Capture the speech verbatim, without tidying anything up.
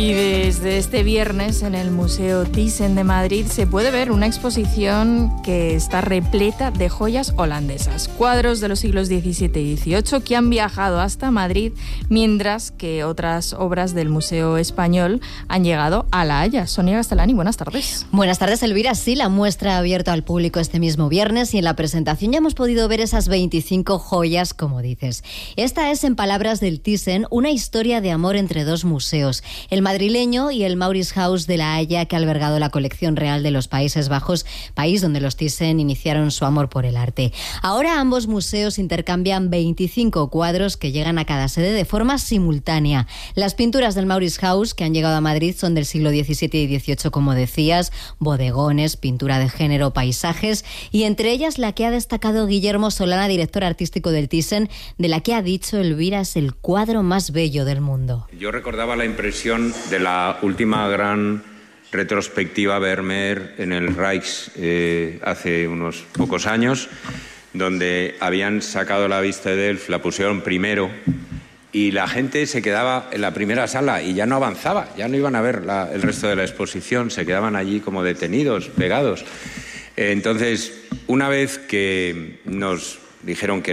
Y desde este viernes en el Museo Thyssen de Madrid se puede ver una exposición que está repleta de joyas holandesas, cuadros de los siglos diecisiete y dieciocho que han viajado hasta Madrid, mientras que otras obras del Museo Español han llegado a La Haya. Sonia Gastelani, buenas tardes. Buenas tardes, Elvira. Sí, la muestra ha abierto al público este mismo viernes y en la presentación ya hemos podido ver esas veinticinco joyas, como dices. Esta es, en palabras del Thyssen, una historia de amor entre dos museos, el madrileño y el Mauritshuis de La Haya, que ha albergado la colección real de los Países Bajos, país donde los Thyssen iniciaron su amor por el arte. Ahora ambos museos intercambian veinticinco cuadros que llegan a cada sede de forma simultánea. Las pinturas del Mauritshuis que han llegado a Madrid son del siglo diecisiete y dieciocho, como decías, bodegones, pintura de género, paisajes, y entre ellas la que ha destacado Guillermo Solana, director artístico del Thyssen, de la que ha dicho Elvira es el cuadro más bello del mundo. Yo recordaba la impresión de la última gran retrospectiva Vermeer en el Rijks eh, hace unos pocos años, donde habían sacado la vista de Delft, la pusieron primero y la gente se quedaba en la primera sala y ya no avanzaba, ya no iban a ver la, el resto de la exposición, se quedaban allí como detenidos, pegados. Entonces, una vez que nos dijeron que